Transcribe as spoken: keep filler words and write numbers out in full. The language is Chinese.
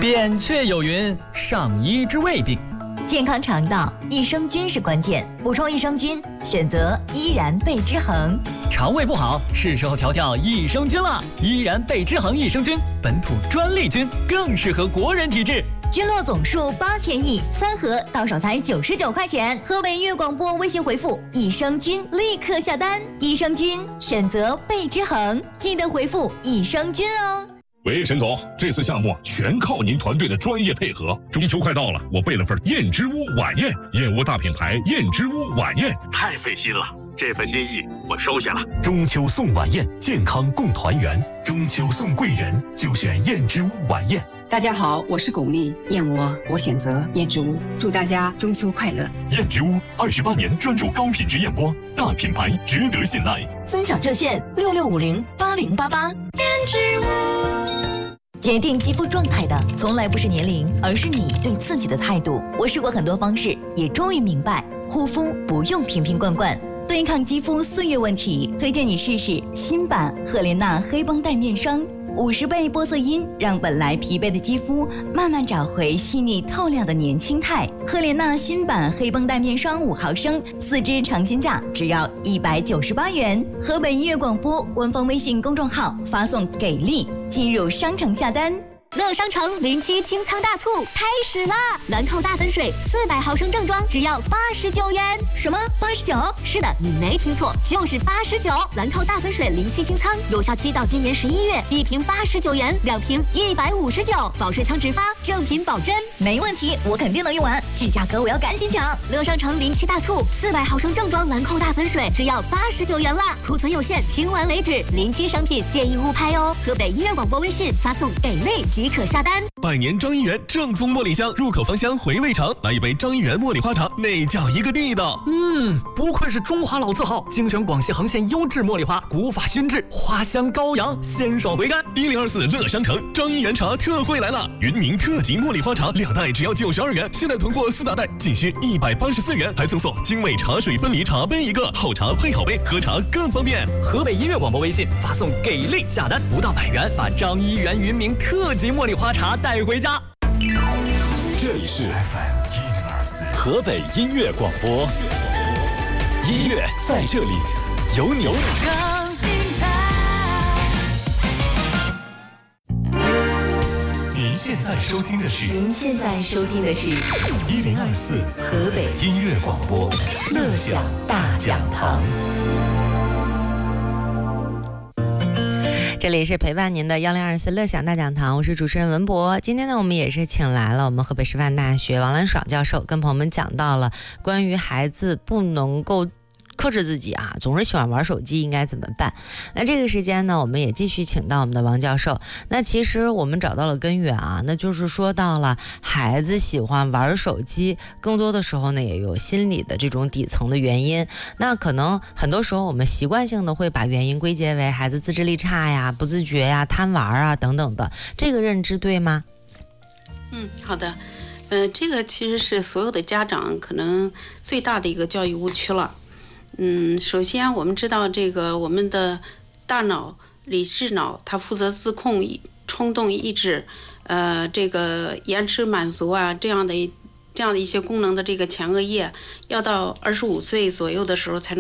扁鹊有云：上医治未病。 健康肠道，益生菌是关键，补充益生菌，选择依然贝之恒。 肠胃不好，是时候调调益生菌了。依然贝之恒益生菌，本土专利菌，更适合国人体质。 菌落总数八千亿，三盒到手才九十九块钱。河北音乐广播微信回复益生菌，立刻下单。益生菌选择贝之恒，记得回复益生菌哦。 喂，沈总，这次项目全靠您团队的专业配合。中秋快到了，我备了份燕之屋晚宴，燕窝大品牌燕之屋晚宴，太费心了。这份心意我收下了。 中秋送晚宴，健康共团圆。中秋送贵人，就选燕之屋晚宴。 大家好，我是巩俐，燕窝我选择燕之屋，祝大家中秋快乐。 燕之屋二十八年专注高品质燕窝，大品牌值得信赖。 尊享热线六六五零八零八八。燕之屋。决定肌肤状态的从来不是年龄，而是你对自己的态度。我试过很多方式，也终于明白，护肤不用瓶瓶罐罐。对抗肌肤岁月问题，推荐你试试新版赫莲娜黑绷带面霜。五十倍玻色因让本来疲惫的肌肤慢慢找回细腻透亮的年轻态。赫莲娜新版黑绷带面霜五毫升，四支尝鲜价只要一百九十八元。河北音乐广播官方微信公众号发送给力，进入商城下单。 乐商城零七清仓大促开始啦！兰蔻大粉水四百毫升正装只要八十九元。 什么八十九？ 是的，你没听错，就是八十九。兰蔻大粉水零七清仓有效期到今年十一月，一瓶八十九元，两瓶一百五十九，保水仓直发，正品保真。 没问题，我肯定能用完，这价格我要赶紧抢！ 乐商城零七大促，四百毫升正装兰蔻大粉水只要八十九元啦，库存有限，清完为止。零七商品建议勿拍哦。河北音乐广播微信发送给力即可下单。 百年张一元正宗茉莉香，入口芳香，回味长。来一杯张一元茉莉花茶，那叫一个地道。 嗯，不愧是中华老字号，精选广西横县优质茉莉花，古法熏制，花香高扬，鲜爽回甘。 一零二四乐商城张一元茶特惠来了，云宁特级茉莉花茶两袋只要九十二元，现在囤货四大袋仅需一百八十四元，还赠送精美茶水分离茶杯一个，好茶配好杯，喝茶更方便。 河北音乐广播微信发送给力下单，不到百元，把张一元云明特级茉莉花茶带回家。 这里是 F M 一零二四河北音乐广播，音乐在这里，有你。 更精彩。 您现在收听的是您现在收听的是一零二四河北音乐广播， 乐享大讲堂。 这里是陪伴您的幺零二四乐享大讲堂，我是主持人文博。今天呢，我们也是请来了我们河北师范大学王兰爽教授，跟朋友们讲到了关于孩子不能够克制自己啊，总是喜欢玩手机应该怎么办。那这个时间呢，我们也继续请到我们的王教授。那其实我们找到了根源啊，那就是说到了孩子喜欢玩手机，更多的时候呢也有心理的这种底层的原因。那可能很多时候我们习惯性的会把原因归结为孩子自制力差呀、不自觉呀、贪玩啊等等的，这个认知对吗？ 嗯，好的。呃，这个其实是所有的家长可能最大的一个教育误区了。嗯，首先我们知道这个我们的大脑理智脑它负责自控冲动抑制，呃，这个延迟满足啊这样的这样的一些功能的这个前额叶，要到二十五岁左右的时候才能